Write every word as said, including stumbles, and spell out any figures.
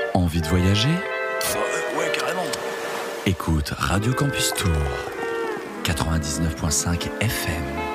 Envie de voyager ? Euh, Ouais, carrément. Écoute Radio Campus Tour, quatre-vingt-dix-neuf virgule cinq F M.